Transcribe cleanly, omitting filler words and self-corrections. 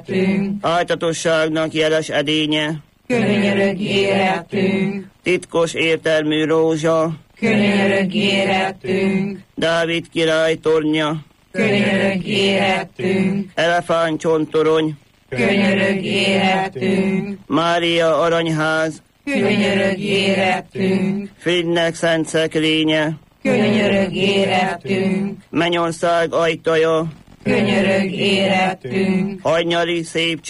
Áltatosságnak jeles edénye, könyörög érettünk. titkos értelmű rózsa, Könyörög érettünk. Dávid király tornya, Könyörög érettünk. elefántcsontorony, Könyörög érettünk. Mária aranyház, Könyörög érettünk. Fénynek szent szekrénye, Könyörög érettünk. Mennyország ajtaja, Könyörög érettünk. hajnyali szép